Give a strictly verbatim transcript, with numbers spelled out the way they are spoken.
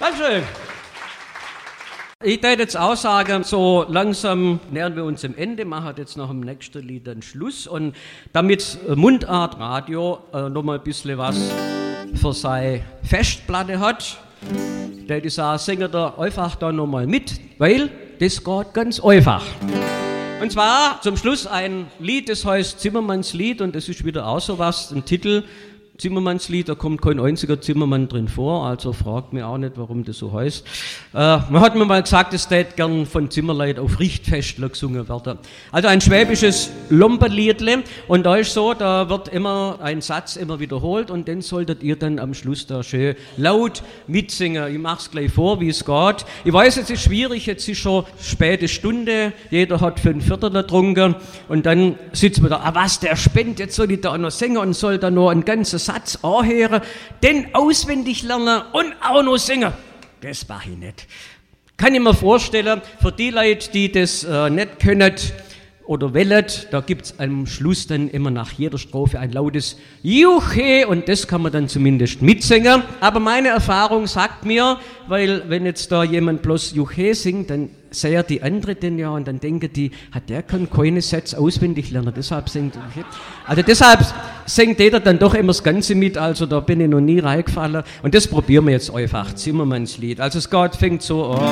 Dankeschön. Ich würde jetzt auch sagen, so langsam nähern wir uns dem Ende, machen jetzt nach dem nächsten Lied den Schluss. Und damit Mundart Radio äh, nochmal ein bisschen was für seine Festplatte hat, würde ich sagen, singt er einfach da nochmal mit, weil das geht ganz einfach. Und zwar zum Schluss ein Lied, das heißt Zimmermanns Lied, und das ist wieder auch so was, ein Titel, Zimmermanns Lied, da kommt kein einziger Zimmermann drin vor, also fragt mich auch nicht, warum das so heißt. Äh, man hat mir mal gesagt, das hätte gern von Zimmerleut auf Richtfestler gesungen werden. Also ein schwäbisches Lomperliedle, und da ist so, da wird immer ein Satz immer wiederholt und den solltet ihr dann am Schluss da schön laut mitsingen. Ich mach's gleich vor, wie es geht. Ich weiß, es ist schwierig, jetzt ist schon späte Stunde, jeder hat fünf Viertel getrunken und dann sitzt man da, ah was, der spinnt, jetzt soll ich da noch singen und soll da noch ein ganzes Satz anhören, den auswendig lernen und auch noch singen. Das mache ich nicht. Kann ich mir vorstellen, für die Leute, die das äh, nicht können oder wollen, da gibt es am Schluss dann immer nach jeder Strophe ein lautes Juche, und das kann man dann zumindest mitsingen. Aber meine Erfahrung sagt mir, weil wenn jetzt da jemand bloß Juche singt, dann sehen die andere den ja und dann denken die, hat der kann keine Sätze auswendig lernen, deshalb singt er. Also deshalb singt jeder dann doch immer das Ganze mit, also da bin ich noch nie reingefallen, und das probieren wir jetzt einfach, Zimmermanns Lied. Also es geht, fängt so an.